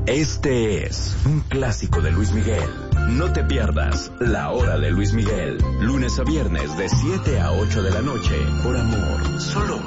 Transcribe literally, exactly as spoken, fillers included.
Este es un clásico de Luis Miguel. No te pierdas La Hora de Luis Miguel, lunes a viernes de siete a ocho de la noche, por Amor, solo